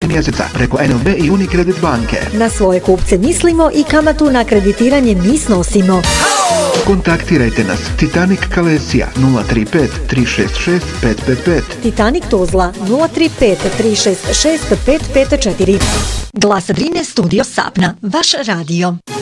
mjeseca preko NLB i Unicredit banke. Na svoje kupce mislimo i kamatu na kreditiranje mi snosimo. Kontaktirajte nas Titanic Kalesija 035 366 555. Titanic Tuzla 035 366 554. Glas Drine, studio Sapna, vaš radio.